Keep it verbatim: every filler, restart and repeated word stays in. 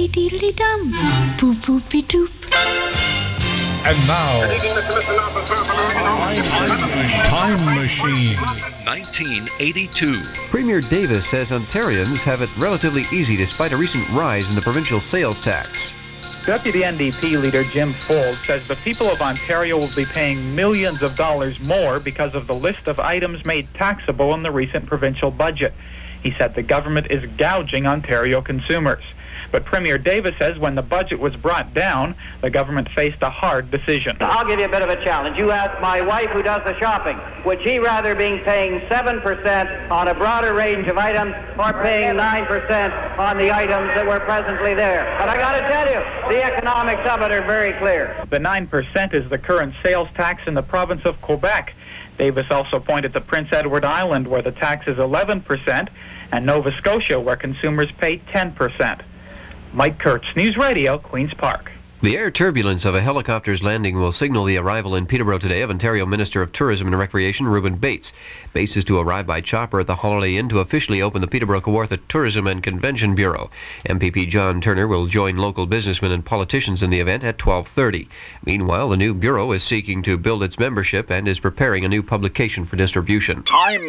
deedly dum, boop boopy doop. And now, Time Machine. nineteen eighty-two. Premier Davis says Ontarians have it relatively easy despite a recent rise in the provincial sales tax. Deputy N D P leader Jim Fuld says the people of Ontario will be paying millions of dollars more because of the list of items made taxable in the recent provincial budget. He said the government is gouging Ontario consumers. But Premier Davis says when the budget was brought down, the government faced a hard decision. I'll give you a bit of a challenge. You ask my wife who does the shopping, would she rather be paying seven percent on a broader range of items or paying nine percent on the items that were presently there? But I got to tell you, the economics of it are very clear. The nine percent is the current sales tax in the province of Quebec. Davis also pointed to Prince Edward Island, where the tax is eleven percent, and Nova Scotia, where consumers pay ten percent. Mike Kurtz, News Radio, Queen's Park. The air turbulence of a helicopter's landing will signal the arrival in Peterborough today of Ontario Minister of Tourism and Recreation Reuben Bates. Bates is to arrive by chopper at the Holiday Inn to officially open the Peterborough Kawartha Tourism and Convention Bureau. M P P John Turner will join local businessmen and politicians in the event at twelve thirty. Meanwhile, the new bureau is seeking to build its membership and is preparing a new publication for distribution. Time